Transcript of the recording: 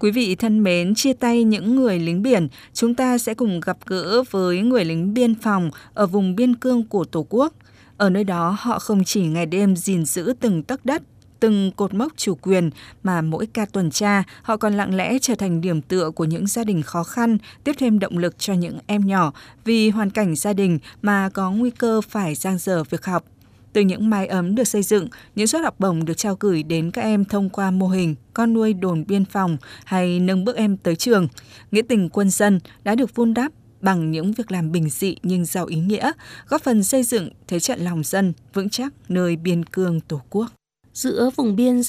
Quý vị thân mến, chia tay những người lính biển, chúng ta sẽ cùng gặp gỡ với người lính biên phòng ở vùng biên cương của Tổ quốc. Ở nơi đó, họ không chỉ ngày đêm gìn giữ từng tấc đất, từng cột mốc chủ quyền, mà mỗi ca tuần tra, họ còn lặng lẽ trở thành điểm tựa của những gia đình khó khăn, tiếp thêm động lực cho những em nhỏ vì hoàn cảnh gia đình mà có nguy cơ phải dang dở việc học. Từ những mái ấm được xây dựng, những suất học bổng được trao gửi đến các em thông qua mô hình con nuôi đồn biên phòng hay nâng bước em tới trường, nghĩa tình quân dân đã được vun đắp bằng những việc làm bình dị nhưng giàu ý nghĩa, góp phần xây dựng thế trận lòng dân vững chắc nơi biên cương Tổ quốc. Giữa vùng biên